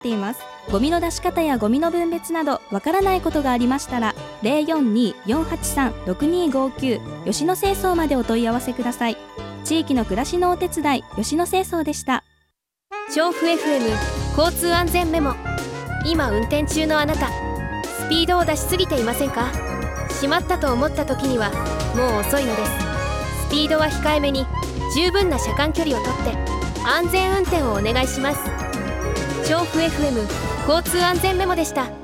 っています。ゴミの出し方やゴミの分別などわからないことがありましたら 042-483-6259 吉野清掃までお問い合わせください。地域の暮らしのお手伝い、吉野清掃でした。 調布 FM 交通安全メモ。今運転中のあなた、スピードを出しすぎていませんか？しまったと思った時にはもう遅いのです。スピードは控えめに、十分な車間距離をとって安全運転をお願いします。調布 FM 交通安全メモでした。